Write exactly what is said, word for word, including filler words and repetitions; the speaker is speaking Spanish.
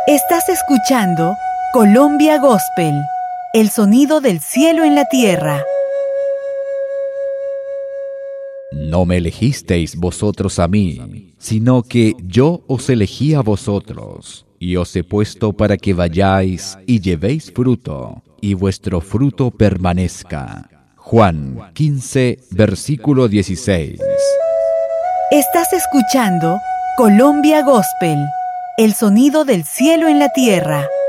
Estás escuchando Colombia Gospel, el sonido del cielo en la tierra. No me elegisteis vosotros a mí, sino que yo os elegí a vosotros, y os he puesto para que vayáis y llevéis fruto, y vuestro fruto permanezca. Juan quince, versículo dieciséis. Estás escuchando Colombia Gospel, el sonido del cielo en la tierra.